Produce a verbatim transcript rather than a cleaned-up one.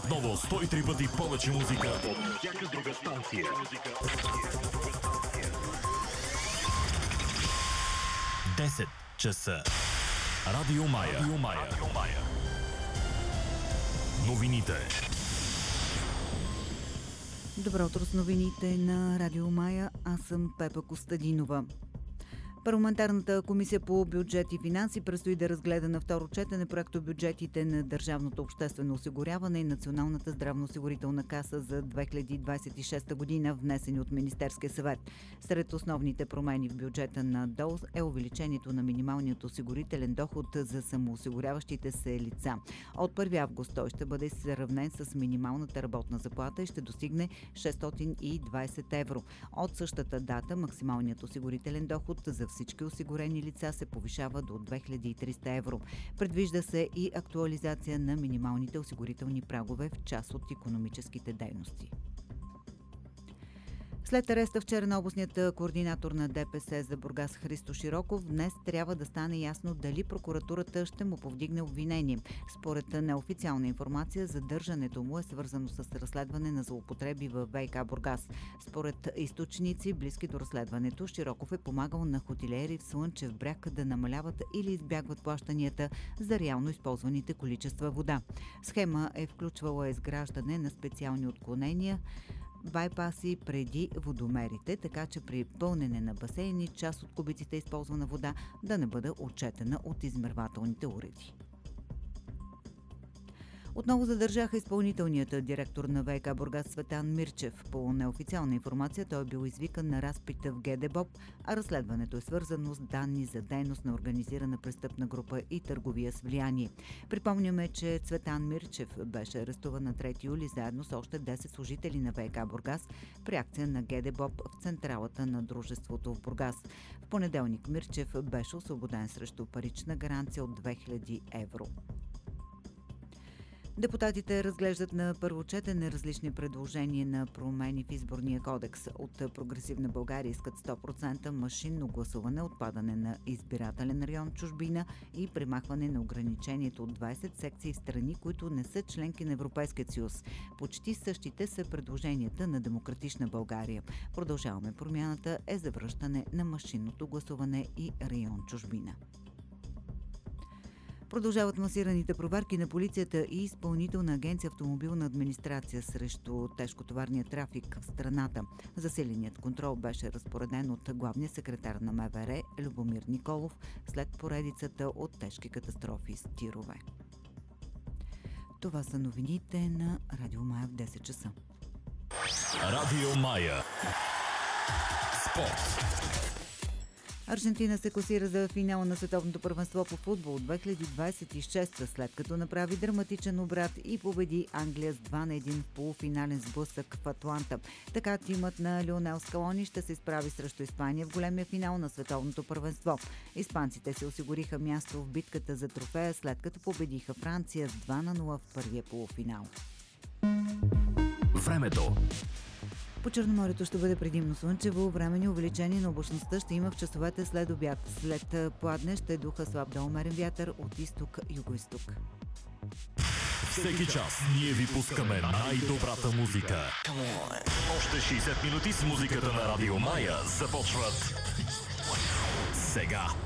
Отново сто и три пъти повече музика от всяка друга станция. десет часа. Радио Мая. Радио Мая. Радио Мая. Новините. Добро утро с новините на Радио Мая. Аз съм Пепа Костадинова. Парламентарната комисия по бюджет и финанси предстои да разгледа на второ четене проектобюджетите на Държавното обществено осигуряване и Националната здравноосигурителна каса за две хиляди двадесет и шеста година, внесени от Министерския съвет. Сред основните промени в бюджета на ДОО е увеличението на минималният осигурителен доход за самоосигуряващите се лица. От първи август той ще бъде сравнен с минималната работна заплата и ще достигне шестстотин и двадесет евро. От същата дата максималният осигурителен доход за всички осигурени лица се повишава до две хиляди и триста евро. Предвижда се и актуализация на минималните осигурителни прагове в част от икономическите дейности. След ареста вчера на областният координатор на ДПС за Бургас Христо Широков, днес трябва да стане ясно дали прокуратурата ще му повдигне обвинение. Според неофициална информация, задържането му е свързано с разследване на злоупотреби в ВиК Бургас. Според източници, близки до разследването, Широков е помагал на хотелиери в Слънчев бряг да намаляват или избягват плащанията за реално използваните количества вода. Схема е включвала изграждане на специални отклонения, байпаси преди водомерите, така че при пълнене на басейни част от кубиците използвана вода да не бъде отчетена от измервателните уреди. Отново задържаха изпълнителният директор на ВиК Бургас Цветан Мирчев. По неофициална информация той е бил извикан на разпит в ГДБОП, а разследването е свързано с данни за дейност на организирана престъпна група и търговия с влияние. Припомняме, че Цветан Мирчев беше арестуван на трети юли заедно с още десет служители на ВиК Бургас при акция на ГДБОП в централата на дружеството в Бургас. В понеделник Мирчев беше освободен срещу парична гаранция от две хиляди евро. Депутатите разглеждат на първо четене различни предложения на промени в изборния кодекс. От Прогресивна България искат сто процента машинно гласуване, отпадане на избирателен район чужбина и премахване на ограничението от двадесет секции в страни, които не са членки на Европейския съюз. Почти същите са предложенията на Демократична България. Продължаваме промяната е завръщане на машинното гласуване и район чужбина. Продължават масираните проверки на полицията и Изпълнителна агенция автомобилна администрация срещу тежкотоварния трафик в страната. Засиленият контрол беше разпореден от главния секретар на МВР Любомир Николов след поредицата от тежки катастрофи с тирове. Това са новините на Радио Мая в десет часа. Радио Мая. Спорт. Аржентина се класира за финала на Световното първенство по футбол две хиляди двадесет и шеста, след като направи драматичен обрат и победи Англия с два на един в полуфинален сблъсък в Атланта. Така тимът на Лионел Скалони ще се изправи срещу Испания в големия финал на Световното първенство. Испанците се осигуриха място в битката за трофея, след като победиха Франция с два на нула в първия полуфинал. Времето. По Черноморието ще бъде предимно слънчево, временно увеличение на облачността ще има в часовете след обяд. След пладне ще духа слаб до умерен вятър от изток-югоизток. Всеки час ние ви пускаме най-добрата музика. Още шейсет минути с музиката на Радио Мая започват сега.